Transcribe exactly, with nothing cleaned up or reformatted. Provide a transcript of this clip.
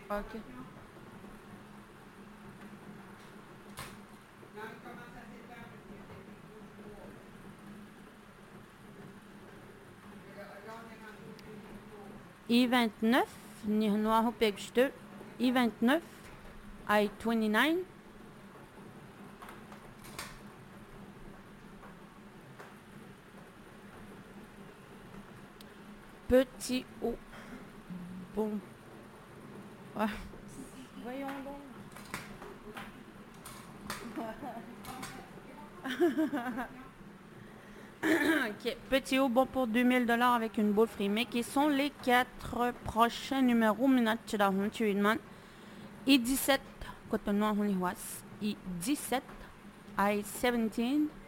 OK. I vingt-neuf, ni har nå hoppet I vingt-neuf, I twenty-nine. Petit O. Bon. Ouais. Voyons donc. Ok. Petit O bon pour deux mille dollars avec une boule frimée. Qui sont les quatre prochains numéros? I dix-sept, Cotonou, I dix-sept, I seventeen,